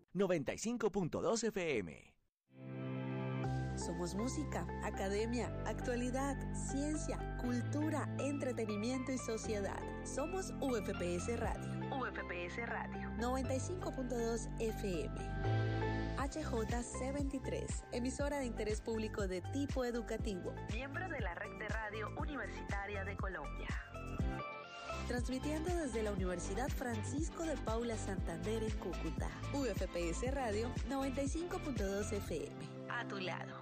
95.2 FM. Somos música, academia, actualidad, ciencia, cultura, entretenimiento y sociedad. Somos UFPS Radio. UFPS Radio. 95.2 FM. HJC23, emisora de interés público de tipo educativo. Miembro de la Red de Radio Universitaria de Colombia. Transmitiendo desde la Universidad Francisco de Paula Santander en Cúcuta. UFPS Radio 95.2 FM. A tu lado.